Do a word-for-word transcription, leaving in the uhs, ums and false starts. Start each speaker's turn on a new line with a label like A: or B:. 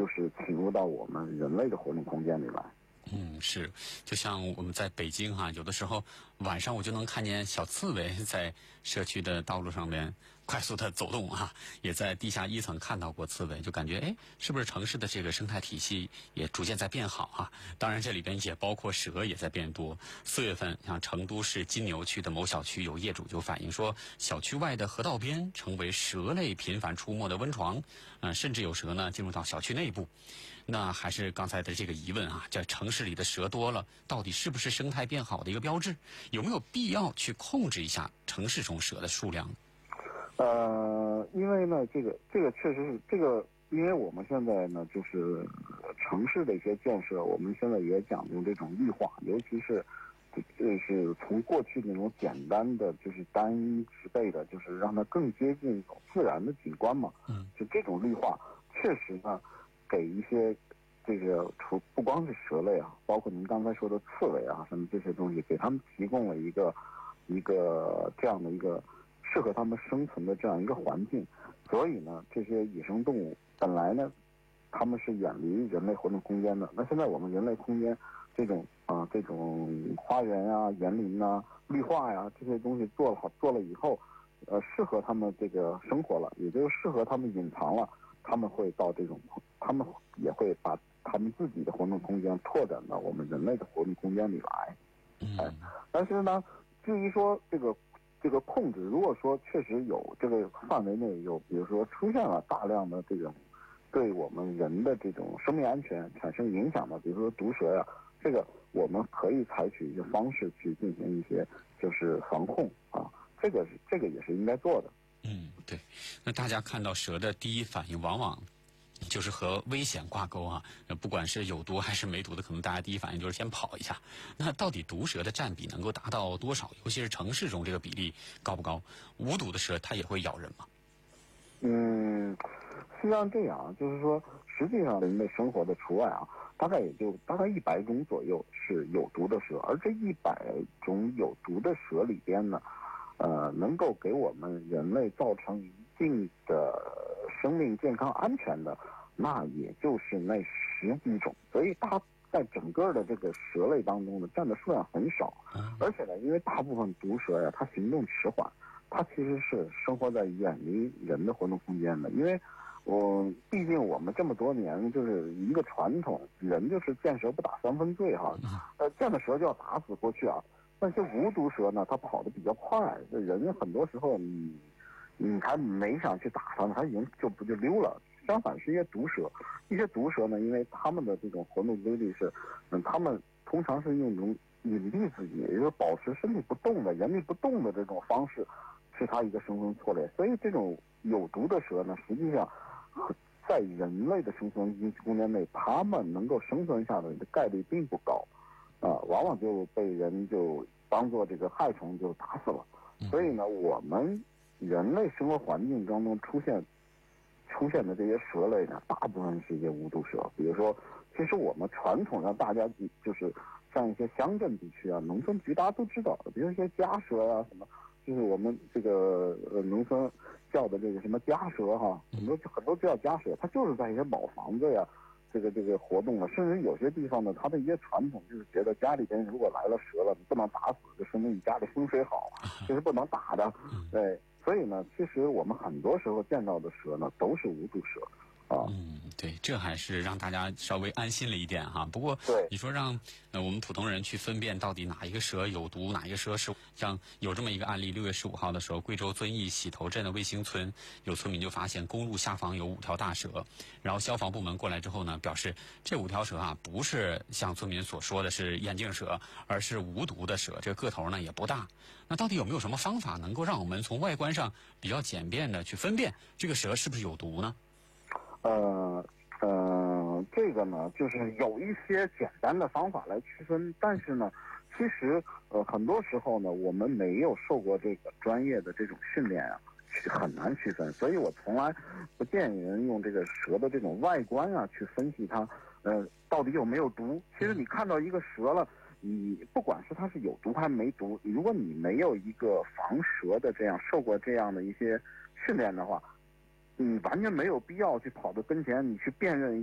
A: 就是侵入到我们人类的活动空间里来。
B: 嗯，是，就像我们在北京哈、啊，有的时候晚上我就能看见小刺猬在社区的道路上面快速的走动啊，也在地下一层看到过刺猬，就感觉哎，是不是城市的这个生态体系也逐渐在变好啊？当然，这里边也包括蛇也在变多。四月份，像成都市金牛区的某小区有业主就反映说，小区外的河道边成为蛇类频繁出没的温床，嗯、呃，甚至有蛇呢进入到小区内部。那还是刚才的这个疑问啊，这城市里的蛇多了，到底是不是生态变好的一个标志？有没有必要去控制一下城市中蛇的数量？
A: 呃，因为呢，这个这个确实是这个，因为我们现在呢，就是城市的一些建设，我们现在也讲究这种绿化，尤其是就是从过去那种简单的就是单一植被的，就是让它更接近一种自然的景观嘛。嗯，就这种绿化，确实呢，给一些这个除不光是蛇类啊，包括您刚才说的刺猬啊什么这些东西，给他们提供了一个一个这样的一个适合他们生存的这样一个环境。所以呢，这些野生动物本来呢，他们是远离人类活动空间的。那现在我们人类空间这种啊、呃、这种花园啊、园林啊、绿化呀、啊、这些东西做了好做了以后，呃，适合他们这个生活了，也就是适合他们隐藏了。他们会到这种，他们也会把他们自己的活动空间拓展到我们人类的活动空间里来。哎，但是呢，至于说这个这个控制，如果说确实有这个范围内有，比如说出现了大量的这种对我们人的这种生命安全产生影响的，比如说毒蛇呀，这个我们可以采取一些方式去进行一些就是防控啊，这个是这个也是应该做的。
B: 嗯，对。那大家看到蛇的第一反应，往往就是和危险挂钩啊。不管是有毒还是没毒的，可能大家第一反应就是先跑一下。那到底毒蛇的占比能够达到多少？尤其是城市中这个比例高不高？无毒的蛇它也会咬人吗？
A: 嗯，实际上这样，就是说，实际上人类生活的除外啊，大概也就大概一百种左右是有毒的蛇，而这一百种有毒的蛇里边呢。呃，能够给我们人类造成一定的生命健康安全的，那也就是那十几种。所以大在整个的这个蛇类当中呢，占的数量很少。而且呢，因为大部分毒蛇呀，它行动迟缓，它其实是生活在远离人的活动空间的。因为我、呃、毕竟我们这么多年就是一个传统，人就是见蛇不打三分醉哈。呃，见了蛇就要打死过去啊。但是无毒蛇呢，它跑得比较快，这人很多时候你你还没想去打它呢，它已经就不就溜了。相反是一些毒蛇，一些毒蛇呢，因为它们的这种活动规律是，嗯，它们通常是用一种隐蔽自己，也就是保持身体不动的、原地不动的这种方式，是它一个生存策略。所以这种有毒的蛇呢，实际上在人类的生存空间内，它们能够生存下来的概率并不高。啊、呃，往往就被人就当做这个害虫就打死了。所以呢，我们人类生活环境当中出现出现的这些蛇类呢，大部分是一些无毒蛇。比如说，其实我们传统上大家就是像一些乡镇地区啊、农村局大家都知道，比如一些家蛇啊什么，就是我们这个呃农村叫的这个什么家蛇哈，很多很多叫家蛇，它就是在一些老房子呀。这个这个活动了，甚至有些地方呢，它的一些传统就是觉得家里边如果来了蛇了，你不能打死，就说明你家里风水好，这是不能打的。对，所以呢，其实我们很多时候见到的蛇呢，都是无毒蛇。啊，
B: 嗯，对，这还是让大家稍微安心了一点哈。不过，
A: 对，
B: 你说让呃我们普通人去分辨到底哪一个蛇有毒，哪一个蛇是像有这么一个案例，六月十五号的时候，贵州遵义洗头镇的卫星村有村民就发现公路下方有五条大蛇，然后消防部门过来之后呢，表示这五条蛇啊不是像村民所说的是眼镜蛇，而是无毒的蛇，这个个头呢也不大。那到底有没有什么方法能够让我们从外观上比较简便的去分辨这个蛇是不是有毒呢？
A: 呃呃，这个呢，就是有一些简单的方法来区分，但是呢，其实呃很多时候呢，我们没有受过这个专业的这种训练啊，很难区分。所以我从来不建议人用这个蛇的这种外观啊去分析它，呃，到底有没有毒。其实你看到一个蛇了，你不管是它是有毒还是没毒，如果你没有一个防蛇的这样受过这样的一些训练的话，你完全没有必要去跑到跟前，你去辨认